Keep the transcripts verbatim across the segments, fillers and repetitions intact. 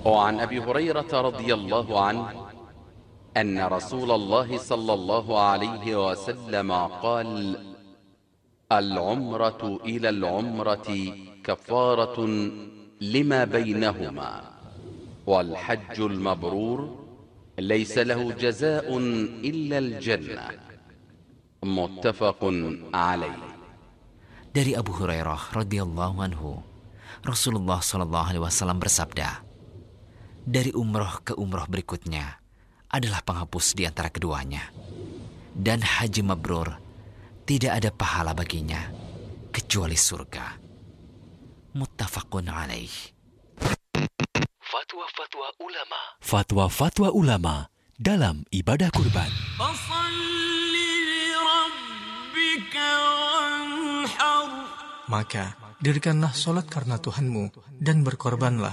وعن أبي هريرة رضي الله عنه أن رسول الله صلى الله عليه وسلم قال: العمرة إلى العمرة كفارة لما بينهما، والحج المبرور ليس له جزاء إلا الجنة. متفق عليه. Dari Abu Hurairah radhiyallahu anhu, Rasulullah shallallahu alaihi wasallam bersabda, dari umroh ke umroh berikutnya adalah penghapus di antara keduanya, dan haji mabrur tidak ada pahala baginya kecuali surga. Muttafaqun alaih. Fatwa-fatwa ulama. Fatwa-fatwa ulama dalam ibadah kurban. Maka dirikanlah solat karena Tuhanmu dan berkorbanlah.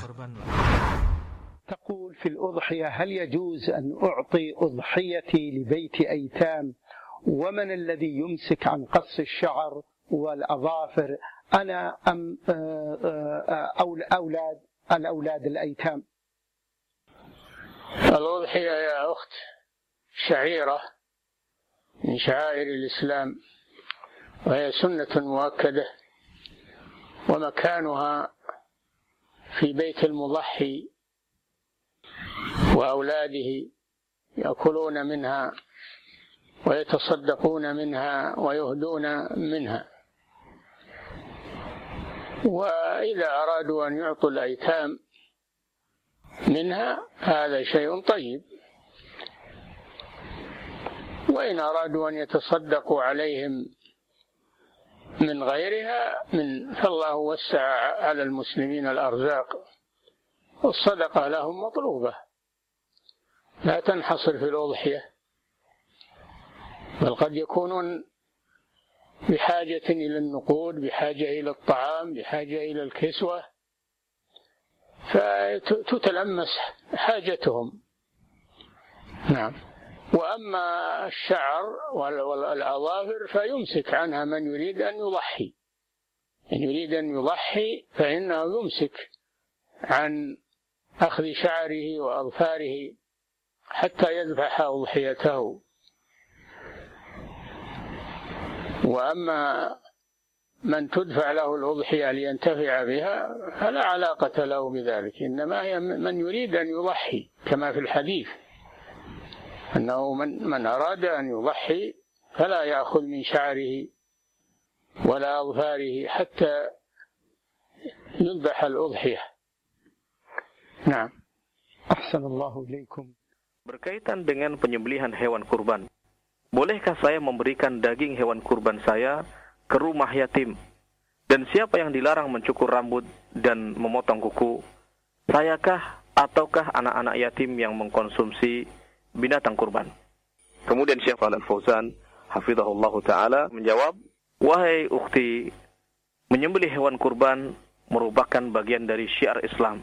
تقول في الأضحية: هل يجوز أن أعطي أضحيتي لبيت أيتام؟ ومن الذي يمسك عن قص الشعر والأظافر، أنا أم أولاد الأولاد الأيتام؟ الأضحية يا أخت شعيرة من شعائر الإسلام، وهي سنة مؤكدة، ومكانها في بيت المضحي وأولاده يأكلون منها ويتصدقون منها ويهدون منها. وإذا أرادوا أن يعطوا الأيتام منها هذا شيء طيب، وإن أرادوا أن يتصدقوا عليهم من غيرها من فالله وسع على المسلمين الأرزاق، والصدقة لهم مطلوبة، لا تنحصر في الأضحية، بل قد يكونون بحاجة إلى النقود، بحاجة إلى الطعام، بحاجة إلى الكسوة، فتتلمس حاجتهم. نعم. وأما الشعر والأظافر فيمسك عنها من يريد أن يضحي، من يريد أن يضحي فإنه يمسك عن أخذ شعره وأظفاره حتى يذبح أضحيته. وأما من تدفع له الأضحية لينتفع بها فلا علاقة له بذلك، إنما هي من يريد أن يضحي، كما في الحديث أنه من, من أراد أن يضحي فلا يأخذ من شعره ولا أظفاره حتى يذبح الأضحية. نعم. أحسن الله إليكم. Berkaitan dengan penyembelihan hewan kurban, bolehkah saya memberikan daging hewan kurban saya ke rumah yatim? Dan siapa yang dilarang mencukur rambut dan memotong kuku? Sayakah ataukah anak-anak yatim yang mengkonsumsi binatang kurban? Kemudian Syekh Shalih Al-Fauzan hafizahullah taala menjawab, wahai ukhti, menyembelih hewan kurban merupakan bagian dari syiar Islam,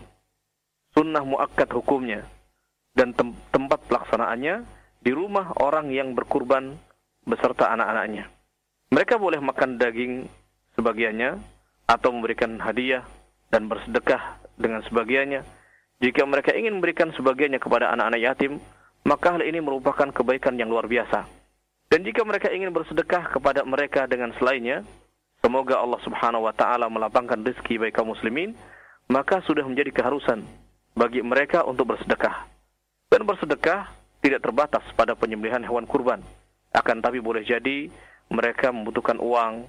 sunnah muakkad hukumnya, dan tem- tempat pelaksanaannya di rumah orang yang berkurban beserta anak-anaknya. Mereka boleh makan daging sebagiannya atau memberikan hadiah dan bersedekah dengan sebagiannya. Jika mereka ingin memberikan sebagiannya kepada anak-anak yatim, maka hal ini merupakan kebaikan yang luar biasa. Dan jika mereka ingin bersedekah kepada mereka dengan selainnya, semoga Allah Subhanahu wa taala melapangkan rezeki bagi kaum muslimin, maka sudah menjadi keharusan bagi mereka untuk bersedekah. Dan bersedekah tidak terbatas pada penyembelihan hewan kurban, akan tapi boleh jadi mereka membutuhkan uang,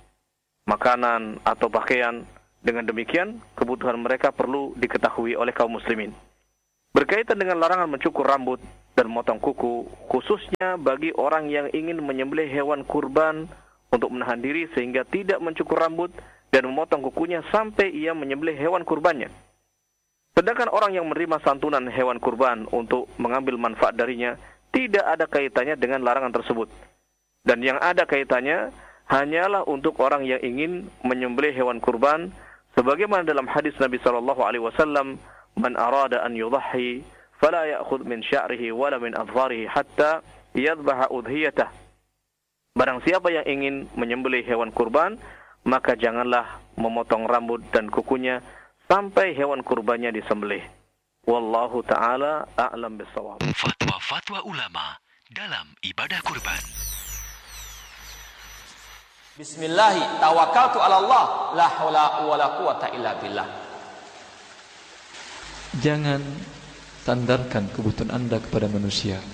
makanan, atau pakaian. Dengan demikian, kebutuhan mereka perlu diketahui oleh kaum muslimin. Berkaitan dengan larangan mencukur rambut dan memotong kuku, khususnya bagi orang yang ingin menyembelih hewan kurban untuk menahan diri sehingga tidak mencukur rambut dan memotong kukunya sampai ia menyembelih hewan kurbannya. Sedangkan orang yang menerima santunan hewan kurban untuk mengambil manfaat darinya, tidak ada kaitannya dengan larangan tersebut. Dan yang ada kaitannya hanyalah untuk orang yang ingin menyembelih hewan kurban, sebagaimana dalam hadis Nabi sallallahu alaihi wasallam, "Man arada an yudhhi fala ya'khudh min sya'rihi wala min adfarihi hatta yadhbaha udhiyatah." Barang siapa yang ingin menyembelih hewan kurban, maka janganlah memotong rambut dan kukunya sampai hewan kurbannya disembelih. Wallahu ta'ala a'lam bishawab. Fatwa-fatwa ulama dalam ibadah kurban. Bismillah, tawakkaltu 'ala Allah, la haula wala quwata illa billah. Jangan sandarkan kebutuhan Anda kepada manusia.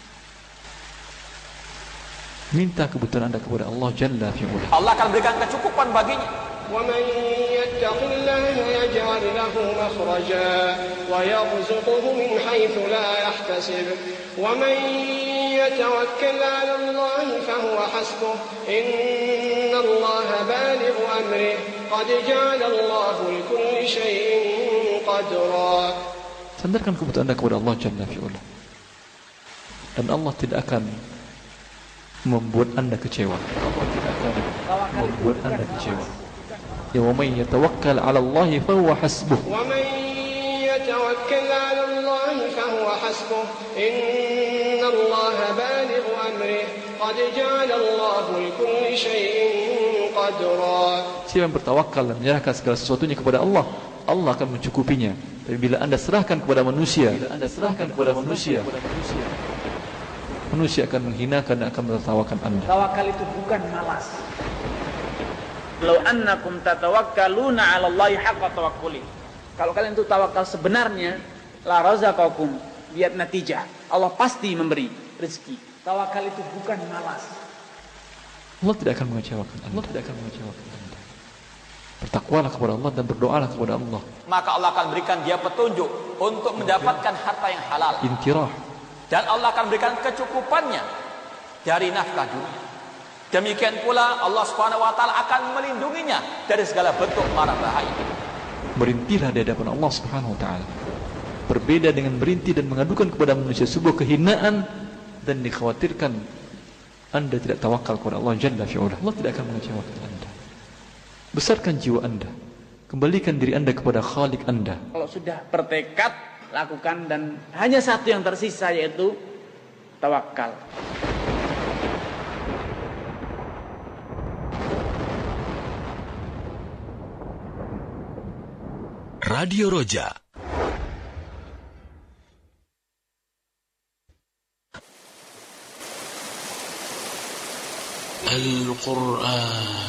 Minta kebutuhan Anda kepada Allah Jalla fi'ula. Allah akan berikan kecukupan baginya. وَمَنْ يَتَّقِ اللَّهَ يَجْعَلْ لَهُ مَخْرَجًا وَيَرْزُقْهُ مِنْ حَيْثُ لَا يَحْتَسِبُ وَمَنْ يَتَوَكَّلْ عَلَى اللَّهِ فَهُوَ حَسْبُهُ إِنَّ اللَّهَ بَالِغُ أَمْرِهِ قَدْ جَعَلَ اللَّهُ لِكُلِّ شَيْءٍ قَدْرًا. Sandarkan kebutuhan Anda kepada Allah Jalla fi'ula. Dan Allah tidak akan membuat Anda kecewa. Allah tidak akan membuat Anda kecewa. Ya wa may yatawakkal 'ala Allah fa huwa hasbuh. Wa may yatawakkal 'ala Allah fa huwa hasbuh. Inna Allah balighu amrihi qad ja'ala Allah likulli shay'in qadra. Siapa yang bertawakal dan menyerahkan segala sesuatunya kepada Allah, Allah akan mencukupinya. Tapi bila Anda serahkan kepada manusia, bila Anda serahkan kepada manusia, manusia akan menghinakan dan akan menertawakan Anda. Tawakal itu bukan malas. Law annakum tatawakkaluna 'ala Allahi haqqa tawakkuli. Kalau kalian itu tawakal sebenarnya, la razaqakum, lihat natijah. Allah pasti memberi rezeki. Tawakal itu bukan malas. Allah tidak akan mengecewakan Anda. Allah tidak akan mengecewakan Anda. Bertakwalah kepada Allah dan berdoalah kepada Allah. Maka Allah akan berikan dia petunjuk untuk mendapatkan harta yang halal. Intirah. Dan Allah akan berikan kecukupannya dari nafkah dunia. Demikian pula Allah Subhanahu wa taala akan melindunginya dari segala bentuk mara bahaya. Berhentilah di hadapan Allah Subhanahu wa taala. Berbeda dengan berhenti dan mengadukan kepada manusia sebuah kehinaan dan dikhawatirkan Anda tidak tawakal kepada Allah Jalla fi'ula. Allah tidak akan mengecewakan Anda. Besarkan jiwa Anda. Kembalikan diri Anda kepada Khalik Anda. Kalau sudah bertekad, lakukan, dan hanya satu yang tersisa, yaitu tawakal. Radio Roja. Al-Quran.